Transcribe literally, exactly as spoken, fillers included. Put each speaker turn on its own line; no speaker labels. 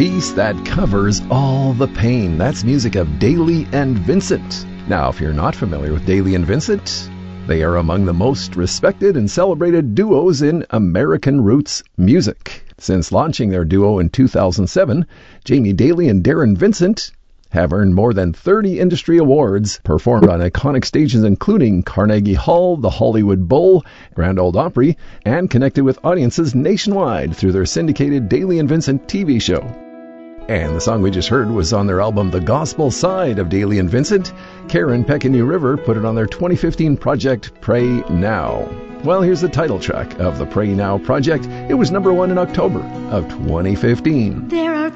peace that covers all the pain. That's music of Dailey and Vincent. Now, if you're not familiar with Dailey and Vincent, they are among the most respected and celebrated duos in American roots music. Since launching their duo in two thousand seven, Jamie Dailey and Darren Vincent have earned more than thirty industry awards, performed on iconic stages including Carnegie Hall, the Hollywood Bowl, Grand Ole Opry, and connected with audiences nationwide through their syndicated Dailey and Vincent T V show. And the song we just heard was on their album The Gospel Side of Dailey and Vincent. Karen Peck and New River put it on their twenty fifteen project Pray Now. Well, here's the title track of the Pray Now project. It was number one in October of twenty fifteen.
There are